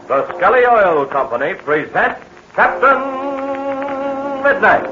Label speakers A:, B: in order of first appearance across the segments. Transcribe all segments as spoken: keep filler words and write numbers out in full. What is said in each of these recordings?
A: The Skelly Oil Company presents Captain Midnight.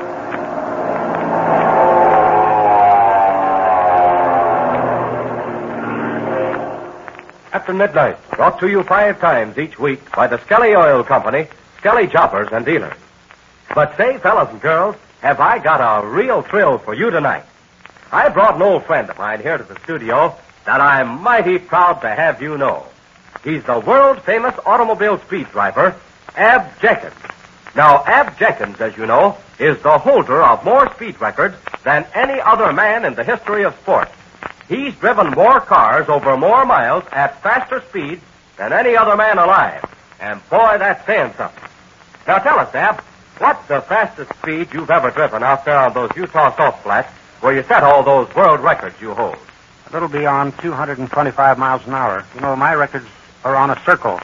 A: Captain Midnight, brought to you five times each week by the Skelly Oil Company, Skelly Jobbers and Dealers. But say, fellas and girls, have I got a real thrill for you tonight. I brought an old friend of mine here to the studio that I'm mighty proud to have you know. He's the world-famous automobile speed driver, Ab Jenkins. Now, Ab Jenkins, as you know, is the holder of more speed records than any other man in the history of sport. He's driven more cars over more miles at faster speeds than any other man alive. And, boy, that's saying something. Now, tell us, Ab, what's the fastest speed you've ever driven out there on those Utah salt flats where you set all those world records you hold?
B: A little beyond two hundred twenty-five miles an hour. You know, my records are on a circle.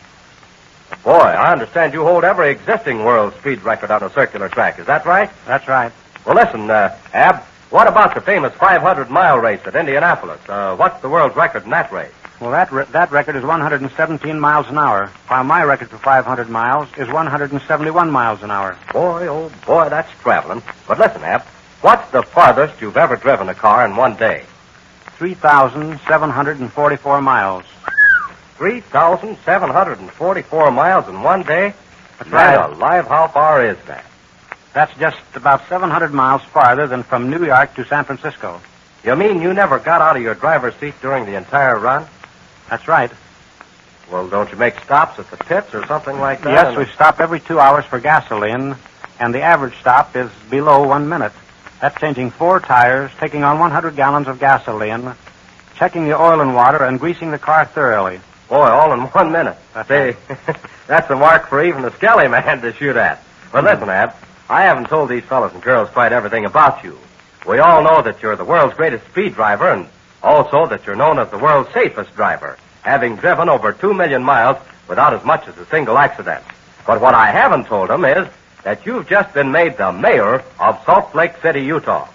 A: Boy, I understand you hold every existing world speed record on a circular track. Is that right?
B: That's right.
A: Well, listen, uh, Ab, what about the famous five hundred mile race at Indianapolis? Uh, what's the world record in that race?
B: Well, that re- that record is one hundred seventeen miles an hour, while my record for five hundred miles is one hundred seventy-one miles an hour.
A: Boy, oh boy, that's traveling. But listen, Ab, what's the farthest you've ever driven a car in one day?
B: three thousand seven hundred forty-four miles.
A: three thousand seven hundred forty-four miles in one day?
B: That's
A: Man
B: right.
A: alive, how far is that?
B: That's just about seven hundred miles farther than from New York to San Francisco.
A: You mean you never got out of your driver's seat during the entire run?
B: That's right.
A: Well, don't you make stops at the pits or something like that?
B: Yes, we stop every two hours for gasoline, and the average stop is below one minute. That's changing four tires, taking on one hundred gallons of gasoline, checking the oil and water, and greasing the car thoroughly.
A: Boy, all in one minute.
B: That's
A: See, that's a mark for even the Skelly man to shoot at. But listen, Ab, I haven't told these fellas and girls quite everything about you. We all know that you're the world's greatest speed driver, and also that you're known as the world's safest driver, having driven over two million miles without as much as a single accident. But what I haven't told them is that you've just been made the mayor of Salt Lake City, Utah.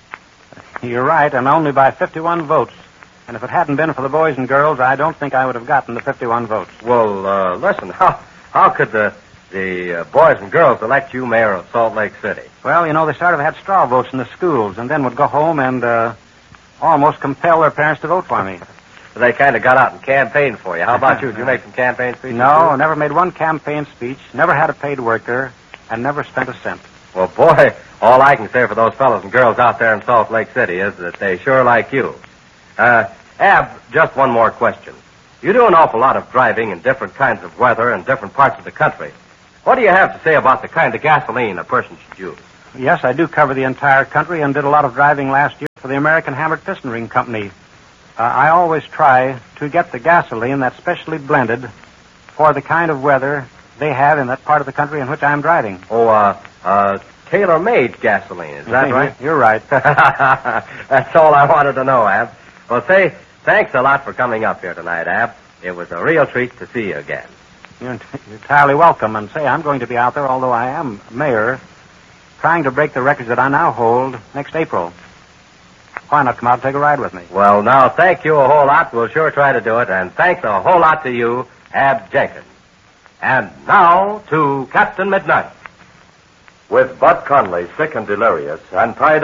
B: You're right, and only by fifty-one votes. And if it hadn't been for the boys and girls, I don't think I would have gotten the fifty-one votes.
A: Well, uh, listen, how how could the the uh, boys and girls elect you mayor of Salt Lake City?
B: Well, you know, they sort of had straw votes in the schools, and then would go home and uh, almost compel their parents to vote for me.
A: They kind of got out and campaigned for you. How about you? Did you make some campaign speeches?
B: No,
A: too?
B: never made one campaign speech, never had a paid worker, and never spent a cent.
A: Well, boy, all I can say for those fellows and girls out there in Salt Lake City is that they sure like you. Uh, Ab, just one more question. You do an awful lot of driving in different kinds of weather in different parts of the country. What do you have to say about the kind of gasoline a person should use?
B: Yes, I do cover the entire country and did a lot of driving last year for the American Hammered Piston Ring Company. Uh, I always try to get the gasoline that's specially blended for the kind of weather they have in that part of the country in which I'm driving.
A: Oh, uh, uh, tailor-made gasoline, is that right?
B: You're right.
A: That's all I wanted to know, Ab. Well, say, thanks a lot for coming up here tonight, Ab. It was a real treat to see you again.
B: You're, you're entirely welcome. And say, I'm going to be out there, although I am mayor, trying to break the records that I now hold next April. Why not come out and take a ride with me?
A: Well, now, thank you a whole lot. We'll sure try to do it. And thanks a whole lot to you, Ab Jenkins. And now to Captain Midnight. With Bud Conley sick and delirious and tied